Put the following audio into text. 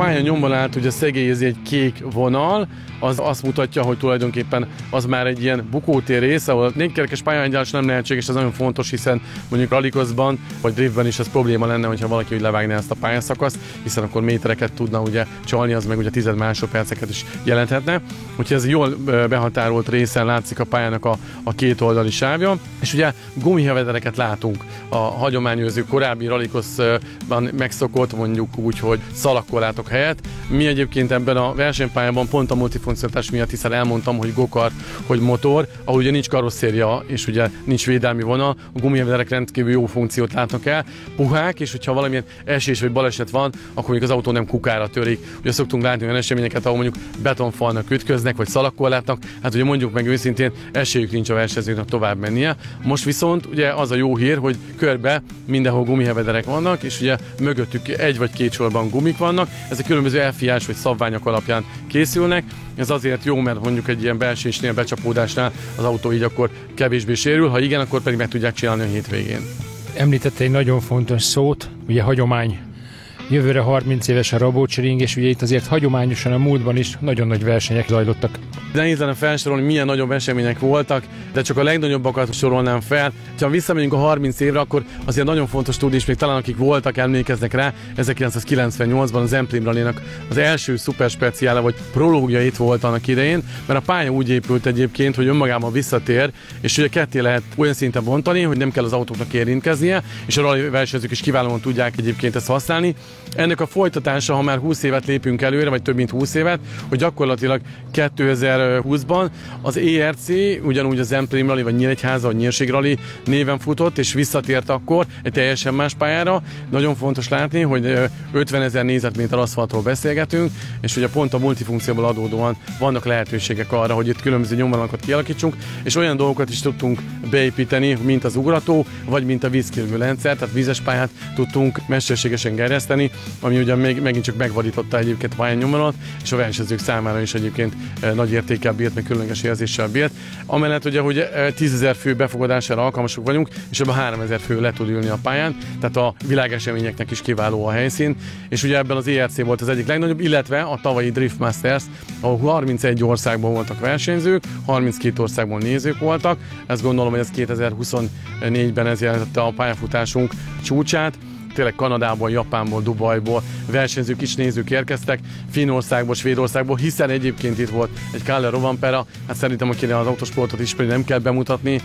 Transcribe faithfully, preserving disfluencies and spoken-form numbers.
pálya nyomvonalát ugye szegélyezi egy kék vonal, az azt mutatja, hogy tulajdonképpen az már egy ilyen bukótér rész, ahol négykerekes pályaindulás nem lehetséges, ez nagyon fontos, hiszen mondjuk rallycrossban vagy driftben is ez probléma lenne, hogyha valaki úgy levágná ezt a pályaszakaszt, hiszen akkor métereket tudna ugye csalni, az meg ugye tíz másodperceket is jelenthetne. Úgyhogy ez jól behatárolt részen látszik a pályának a, a két oldali sávja, és ugye gumihevedereket látunk a hagyományőrző korábbi rallycrossban megszokott, mondjuk úgy, hogy szalagkorlátok helyett. Mi egyébként ebben a versenypályában pont a multifunkcionalitás miatt, hiszen elmondtam, hogy gokart, hogy motor, ahol ugye nincs karosszéria, és ugye nincs védelmi vonal, a gumihevederek rendkívül jó funkciót látnak el, puhák, és hogyha valamilyen esés vagy baleset van, akkor még az autó nem kukára törik. Ugye szoktunk látni olyan eseményeket, ahol mondjuk betonfalnak ütköznek, vagy szalagkorlátnak, hát ugye mondjuk meg őszintén, esélyük nincs a versenyzőknek tovább mennie. Most viszont ugye az a jó hír, hogy körbe mindenhol gumihevederek vannak, és ugye mögöttük egy vagy két sorban gumik vannak, ezek különböző elfiás vagy szabványok alapján készülnek. Ez azért jó, mert mondjuk egy ilyen beesésnél, becsapódásnál az autó így akkor kevésbé sérül, ha igen, akkor pedig meg tudják csinálni a hétvégén. Említette egy nagyon fontos szót, ugye hagyomány. Jövőre harminc éves a Rabócsi Ring, és ugye itt azért hagyományosan a múltban is nagyon nagy versenyek zajlottak. Nehéz lenne felsorolni, milyen nagyobb események voltak, de csak a legnagyobbakat sorolnám fel. Ha visszamegyünk a harminc évre, akkor azért nagyon fontos tudni, és még talán akik voltak, emlékeznek rá, ezerkilencszázkilencvennyolcban az Emplim Rally-nak az első szuperspeciála, vagy prológia itt volt annak idején, mert a pálya úgy épült egyébként, hogy önmagában visszatér, és ugye ketté lehet olyan szinten bontani, hogy nem kell az autóknak érintkeznie, és a rally versenyzők is kiválóan tudják egyébként ezt használni. Ennek a folytatása, ha már húsz évet lépünk előre, vagy több mint húsz évet, hogy gyakorlatilag kétezer-húszban az é er cé, ugyanúgy az Emplim Rally, vagy Nyíregyháza, vagy Nyírség Rally néven futott, és visszatért akkor egy teljesen más pályára. Nagyon fontos látni, hogy ötvenezer négyzetméter aszfaltról beszélgetünk, és ugye pont a multifunkcióból adódóan vannak lehetőségek arra, hogy itt különböző nyomvonalakat kialakítsunk, és olyan dolgokat is tudtunk beépíteni, mint az ugrató, vagy mint a vízkérülő rendszer, tehát vízes pályát tudtunk mesterségesen gerjeszteni, ami ugye még, megint csak megvadította egyébként a pályányomvonalat, és a versenyzők számára is egyébként e, nagy értékkel bírt, meg különleges érzéssel bírt. Amellett ugye, hogy e, tízezer fő befogadására alkalmasok vagyunk, és ebben háromezer fő le tud ülni a pályán, tehát a világeseményeknek is kiváló a helyszín, és ugye ebben az é er cé volt az egyik legnagyobb, illetve a tavalyi Drift Masters, ahol harmincegy országból voltak versenyzők, harminckét országból nézők voltak, ezt gondolom, hogy ez kétezer-huszonnégyben ez jelentette a pályafutásunk csúcsát. Tényleg Kanadából, Japánból, Dubajból versenyzők is, nézők érkeztek, Finnországból, Svédországból, hiszen egyébként itt volt egy Kalle Rovanperä, hát szerintem akinek az autósportot ismeri, nem kell bemutatni,